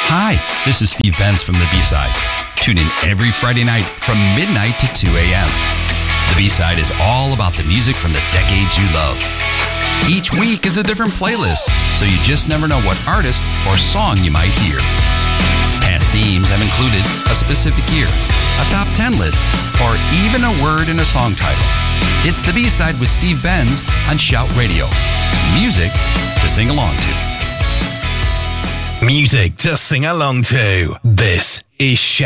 Hi, this is Steve Benz from The B-Side. Tune in every Friday night from midnight to 2 a.m. The B-Side is all about the music from the decades you love. Each week is a different playlist, so you just never know what artist or song you might hear. Past themes have included a specific year, a top 10 list, or even a word in a song title. It's The B-Side with Steve Benz on Shout Radio. Music to sing along to. Music to sing along to. This is Shout.